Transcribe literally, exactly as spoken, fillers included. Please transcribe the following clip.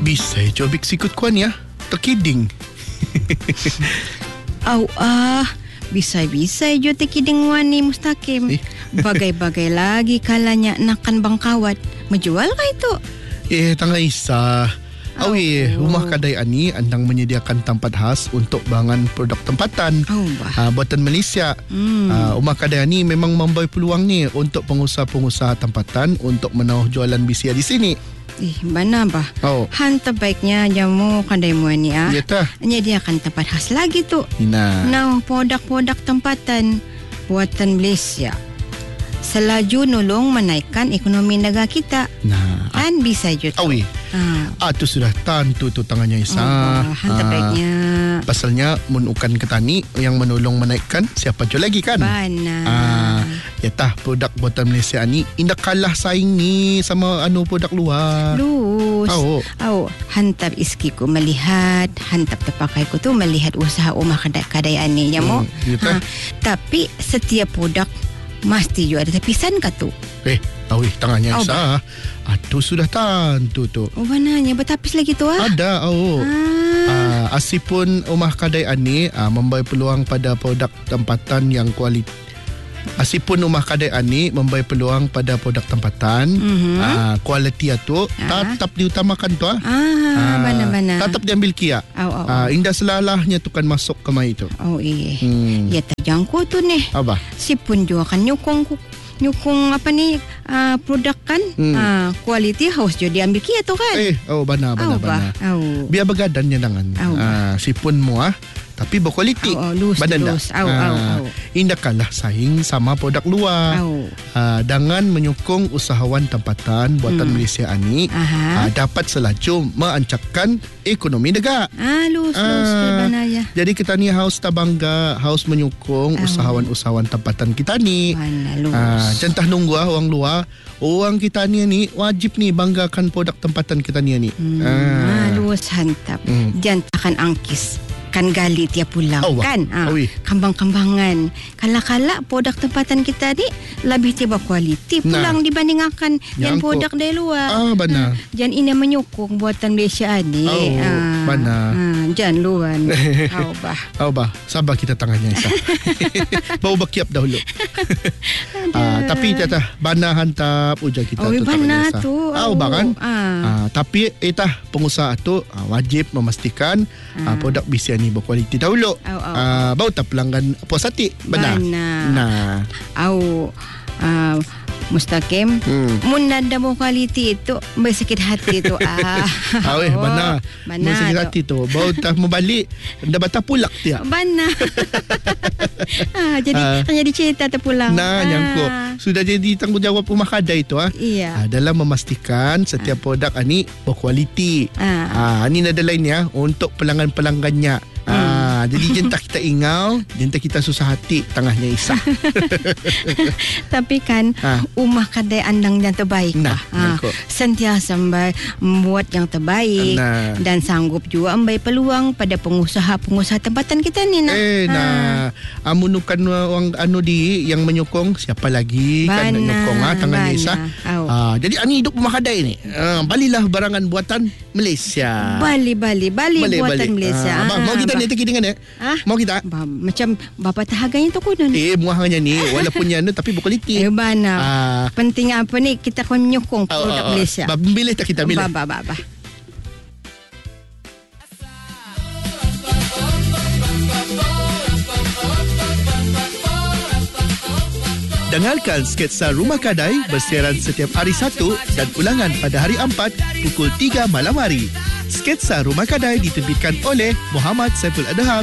Bisa cobik sikut kuan ya. Terkiding. Au ah, bisa-bisa jo terkiding wani Mustaqim. Eh. Bagai-bagai lagi kalanya nakan bangkawat. Menjual kah itu? Eh, tangga Isa. Oh, Awi, rumah kedai ani andang menyediakan tempat khas untuk bangan produk tempatan oh, uh, buatan Malaysia. Hmm. Uh, rumah kedai ani memang memberi peluang ni untuk pengusaha-pengusaha tempatan untuk menaruh jualan bisia di sini. Eh, mana bah? Oh. Han terbaiknya jamu kedai mu ni ah. Ya tah. Menyediakan tempat khas lagi tu. Nah. Nah, produk-produk tempatan buatan Malaysia. Selaju nolong menaikkan ekonomi negara kita. Nah, kan bisa je tu. Awi. Ah, tu sudah tentu tu tangannya Isa. Oh, hantar ah, baiknya. Pasalnya menukan ketani yang menolong menaikkan siapa je lagi kan? Benar. Ah, ya tah produk buatan Malaysia ni indah kalah saing ni sama anu produk luar. Lus. Oh. Oh, hantar iskiku melihat, hantar terpakaiku tu melihat usaha rumah kedai-kedai ani ya mo. Hmm, ya tah. Ha, tapi setiap produk mesti juga ada tepisan kah tu? Eh, awih tangannya oh, Isa. Ah, tu sudah tentu tu. Oh, mananya bertapis lagi tu ah? Ada, oh. Ah. Ah, asipun rumah kedai ani ah, memberi peluang pada produk tempatan yang kualiti. Asipun rumah kedai ani memberi peluang pada produk tempatan, mm-hmm. ah, kualiti itu ah. tetap diutamakan tu ah. Ah, mana-mana. Tetap diambil kia. Oh, oh, ah, oh. Indah selalahnya tu kan masuk ke mai itu. Oh, iya. Hmm. Ya terjangkau tu ni. Apa? Sipun juga kan nyukung nyukung apa ni uh, produk kan hmm. uh, kualiti harus jadi ambil kia tu kan. Eh, oh benar benar oh, benar. Oh. Biar bergadannya dengan oh, ah, sipun muah tapi berkualiti. Oh, oh, lus, lus. Oh, ah, oh, oh. Indah kalah saing sama produk luar. Oh. Ah, dengan menyokong usahawan tempatan buatan hmm. Malaysia ani ah, dapat selaju meancapkan ekonomi negara. Ah, lus, ah, lus. Ya. Jadi kita ni harus tabangga, harus menyokong oh. usahawan-usahawan tempatan kita ni. Mana lus. Ah, jantah nunggu ah, orang luar. Orang kita ni ni wajib ni banggakan produk tempatan kita ni ni. Hmm. Ah, lus hantap. Hmm. Jantahkan angkis. Kan gali tiap pulang oh, kan ha, kambang-kambangan kala-kala produk tempatan kita ni lebih tiba kualiti pulang nah. dibandingkan yang produk dari luar ah, benar. Ha, jangan ini menyokong buatan Malaysia ni oh, ha, benar ha, jangan luan oh, bah oh, bah sabar kita tangannya Isa. Bau bakiap dahulu ah, tapi tetah bana hantap ujar kita oh, tu bana tu oh, bah kan ah. ah, tapi etah pengusaha tu ah, wajib memastikan ah. Ah, produk bisia ni berkualiti dahulu. Oh, oh. Uh, bau tak pelanggan puas hati. Benar. Nah. Au uh, Mustaqim. Hmm. Mun ada berkualiti itu bersakit hati tu. ah. Ah, weh, benar. Bersakit hati tu. Bau tak membalik dah batal pulak dia. Benar. ah, jadi uh, jadi cerita terpulang. Nah, ah. nyangkut. Sudah jadi tanggungjawab rumah kedai itu ah. Iya. Ah, dalam memastikan setiap ah. produk ani berkualiti. Ah. Ah, ini ada lainnya untuk pelanggan-pelanggannya. Hmm. Ah, jadi jentah kita ingau, jentah kita susah hati tengahnya Isa. Tapi kan ah. rumah kedai andang yang terbaik nah, ah. sentiasa membuat yang terbaik nah. dan sanggup juga memberi peluang pada pengusaha-pengusaha tempatan kita ni nah. Eh ah. nah, amunukan orang anu di yang menyokong siapa lagi Bana. Kan menyokong ah tangannya Isa. Oh. Ah, jadi ani hidup rumah kedai ni. Ah, balilah barangan buatan Malaysia. Bali bali bali bali buatan bali. Malaysia. Ah, ah, mau kita ni teki dengan eh? Ah? Mau kita? Ba, macam bapa tahaganya tu kunan. Eh, muahnya ni walaupun yang ni tapi berkualiti. Eh, bana. Ah. Penting apa ni kita akan menyokong produk oh, oh, Malaysia. Ba, pilih tak kita pilih? Ba, ba, ba, ba. Dengarkan sketsa Rumah Kadai bersiaran setiap hari Sabtu dan ulangan pada hari Ahad pukul tiga malam hari. Sketsa Rumah Kadai diterbitkan oleh Muhammad Saiful Adham.